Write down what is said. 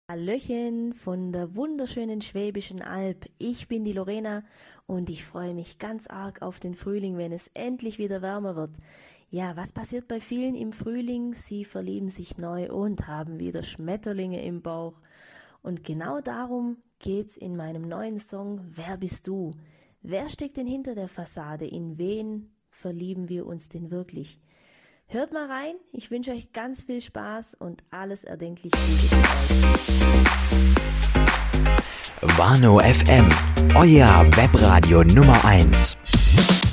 Hallöchen von der wunderschönen Schwäbischen Alb. Ich bin die Lorena und ich freue mich ganz arg auf den Frühling, wenn es endlich wieder wärmer wird. Ja, was passiert bei vielen im Frühling? Sie verlieben sich neu und haben wieder Schmetterlinge im Bauch. Und genau darum geht's in meinem neuen Song Wer bist du? Wer steckt denn hinter der Fassade? In wen verlieben wir uns denn wirklich? Hört mal rein, ich wünsche euch ganz viel Spaß und alles erdenklich Gute für euch. Warnow FM, euer Webradio Nummer 1.